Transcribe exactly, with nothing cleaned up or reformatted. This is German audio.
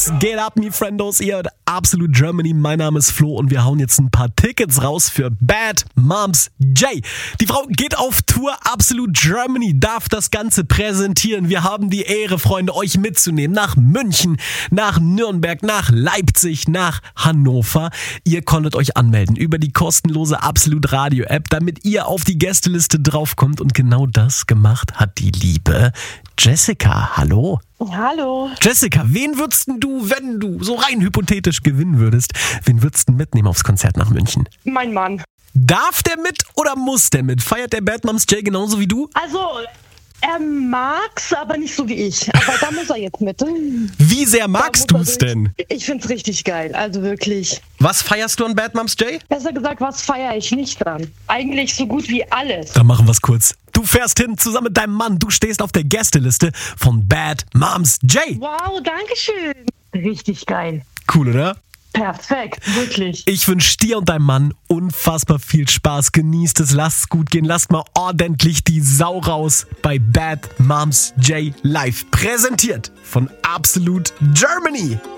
Was geht ab, mi Friendos? Ihr hört Absolute Germany. Mein Name ist Flo und wir hauen jetzt ein paar Tickets raus für Bad Moms J. Die Frau geht auf Tour. Absolute Germany darf das Ganze präsentieren. Wir haben die Ehre, Freunde, euch mitzunehmen nach München, nach Nürnberg, nach Leipzig, nach Hannover. Ihr konntet euch anmelden über die kostenlose Absolute Radio App, damit ihr auf die Gästeliste draufkommt. Und genau das gemacht hat die liebe Jessica. Hallo. Hallo. Jessica, wen würdest denn du, wenn du so rein hypothetisch gewinnen würdest, wen würdest du mitnehmen aufs Konzert nach München? Mein Mann. Darf der mit oder muss der mit? Feiert der Bad Moms J genauso wie du? Also, er mag's, aber nicht so wie ich. Aber da muss er jetzt mit. Wie sehr magst du es denn? Ich find's richtig geil, also wirklich. Was feierst du an Bad Moms J? Besser gesagt, was feiere ich nicht dran? Eigentlich so gut wie alles. Dann machen wir's kurz. Du fährst hin zusammen mit deinem Mann. Du stehst auf der Gästeliste von Bad Moms J. Wow, danke schön. Richtig geil. Cool, oder? Perfekt, wirklich. Ich wünsche dir und deinem Mann unfassbar viel Spaß. Genießt es, lasst es gut gehen. Lasst mal ordentlich die Sau raus bei Bad Moms J live. Präsentiert von Absolute Germany.